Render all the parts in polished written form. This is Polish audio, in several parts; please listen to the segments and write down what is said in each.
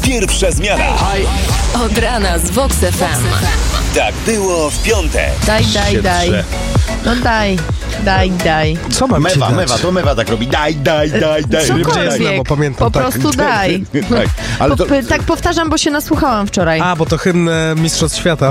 Pierwsza zmiana. Od rana z Vox FM. Tak było w piątek. Daj. No daj. Co mam ci dać? Mewa tak robi. Daj. Cokolwiek, pamiętam, po tak. prostu daj. Tak, ale to... Tak powtarzam, bo się nasłuchałam wczoraj. A, bo to hymn Mistrzostw Świata.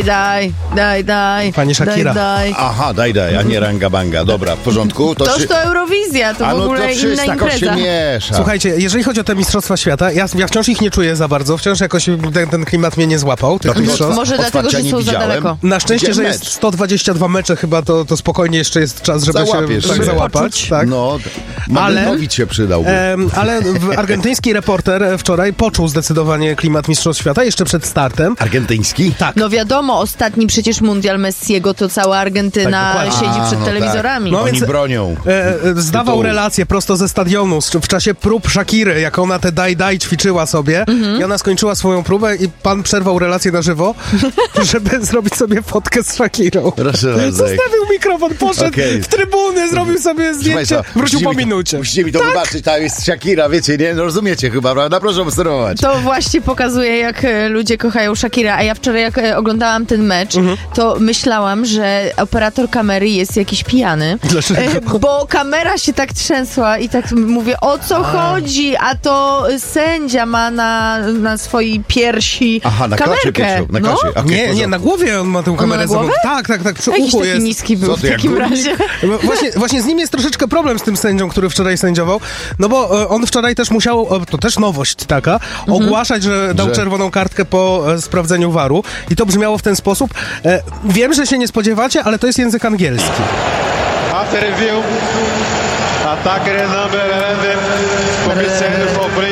Daj. Pani Shakira. Daj. Aha, daj, a nie ranga banga. Dobra, w porządku. Toż to Eurowizja, to w ogóle inna impreza. się miesza. Słuchajcie, jeżeli chodzi o te Mistrzostwa Świata, ja wciąż ich nie czuję za bardzo, wciąż jakoś ten klimat mnie nie złapał, tych mistrzostw. Może dlatego, że są za daleko. Na szczęście, że mecz. jest 122 mecze chyba, to spokojnie jeszcze jest czas, żeby Załapiesz się się. załapać. Tak. No, Madrytowicz się przydałby. Ale argentyński reporter wczoraj poczuł zdecydowanie klimat Mistrzostw Świata jeszcze przed startem. Argentyński? Tak. No wiadomo, ostatni przecież mundial Messiego, to cała Argentyna Tak, siedzi przed no telewizorami. No No, więc Oni bronią. zdawał tytułu. relację prosto ze stadionu w czasie prób Shakiry, jak ona te daj ćwiczyła sobie i ona skończyła swoją próbę i pan przerwał relację na żywo, żeby zrobić sobie fotkę z Shakirą. Proszę bardzo. Zostawił mikrofon, poszedł w trybuny, zrobił sobie zdjęcie, wrócił po minucie. Musicie mi to wybaczyć, tam jest Shakira, wiecie, nie? No rozumiecie chyba, prawda? Proszę obserwować. To właśnie pokazuje, jak ludzie kochają Shakira, a ja wczoraj jak oglądałam ten mecz, to myślałam, że operator kamery jest jakiś pijany. Dlaczego? Bo kamera się tak trzęsła i tak mówię, o co chodzi? A to sędzia ma na swojej piersi Aha, na klacie kamerkę. na klacie. Okay, Nie, na głowie on ma tę kamerę. na głowę? Tak, przy Jakiś uchu taki jest. niski był Co w ty, jak takim górnik? razie. Właśnie z nim jest troszeczkę problem z tym sędzią, który wczoraj sędziował, no bo on wczoraj też musiał, to też nowość taka, ogłaszać, że dał czerwoną kartkę po sprawdzeniu VAR-u i to brzmiało w ten sposób. Wiem, że się nie spodziewacie, ale to jest język angielski. After review, attacker number 11, commissary for play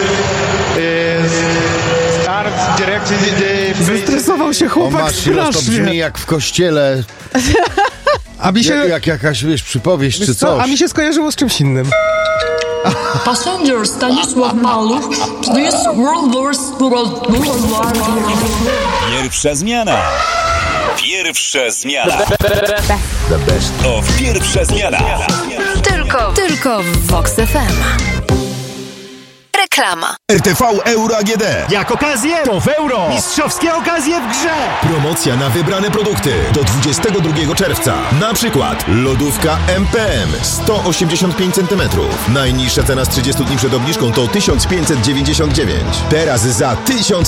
is start directed the... Zestresował się O chłopak Masilos, to brzmi strasznie. jak w kościele, A mi się, jak jakaś, wiesz, przypowieść czy wiesz co, coś. a mi się skojarzyło z czymś innym. Passenger Stanisław Maluch, please World War. Pierwsza zmiana. Pierwsza zmiana. Tylko w Vox FM. Reklama. RTV Euro AGD. Jak okazję, to w euro. Mistrzowskie okazje w grze. Promocja na wybrane produkty do 22 czerwca. Na przykład lodówka MPM 185 cm. Najniższa cena z 30 dni przed obniżką to 1599. Teraz za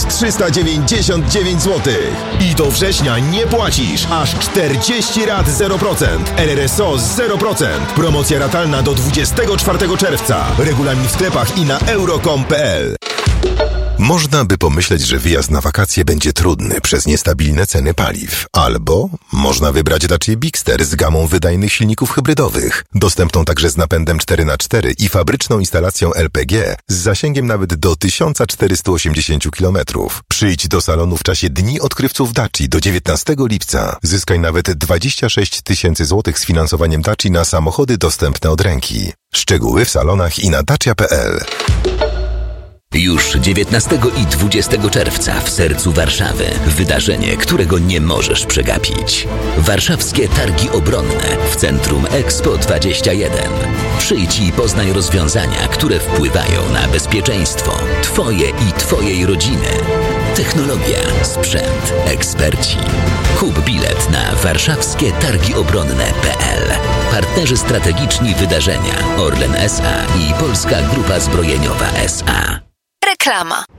1399 zł. I do września nie płacisz. Aż 40 rat 0%. RRSO 0%. Promocja ratalna do 24 czerwca. Regulamin w sklepach i na euro.com.pl. Można by pomyśleć, że wyjazd na wakacje będzie trudny przez niestabilne ceny paliw. Albo można wybrać Dacia Bigster z gamą wydajnych silników hybrydowych, dostępną także z napędem 4x4 i fabryczną instalacją LPG z zasięgiem nawet do 1480 km. Przyjdź do salonu w czasie Dni Odkrywców Daci do 19 lipca. Zyskaj nawet 26 000 złotych z finansowaniem Daci na samochody dostępne od ręki. Szczegóły w salonach i na dacia.pl. Już 19 i 20 czerwca w sercu Warszawy wydarzenie, którego nie możesz przegapić. Warszawskie Targi Obronne w centrum Expo 21. Przyjdź i poznaj rozwiązania, które wpływają na bezpieczeństwo Twoje i Twojej rodziny. Technologia, sprzęt, eksperci. Kup bilet na warszawskietargiobronne.pl. Partnerzy strategiczni wydarzenia Orlen S.A. i Polska Grupa Zbrojeniowa S.A. Reklama.